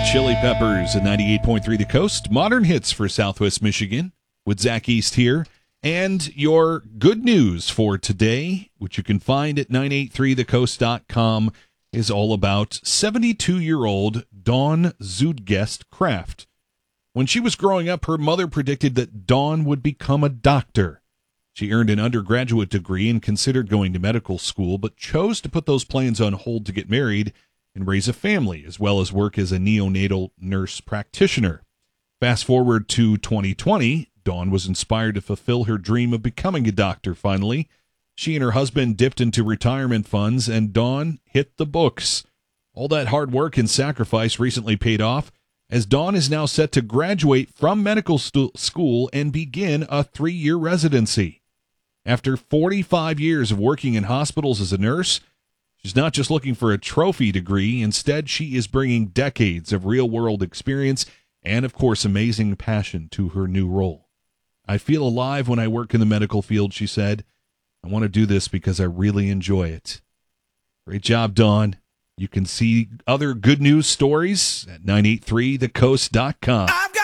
Chili Peppers at 98.3 The Coast. Modern hits for Southwest Michigan with Zach East here. And your good news for today, which you can find at 983thecoast.com, is all about 72-year-old Dawn Zudgest Kraft. When she was growing up, her mother predicted that Dawn would become a doctor. She earned an undergraduate degree and considered going to medical school, but chose to put those plans on hold to get married and raise a family, as well as work as a neonatal nurse practitioner. Fast forward to 2020, Dawn was inspired to fulfill her dream of becoming a doctor finally. She and her husband dipped into retirement funds, and Dawn hit the books. All that hard work and sacrifice recently paid off, as Dawn is now set to graduate from medical school and begin a 3-year residency. After 45 years of working in hospitals as a nurse, she's not just looking for a trophy degree. Instead, she is bringing decades of real-world experience and, of course, amazing passion to her new role. I feel alive when I work in the medical field, she said. I want to do this because I really enjoy it. Great job, Dawn. You can see other good news stories at 983thecoast.com.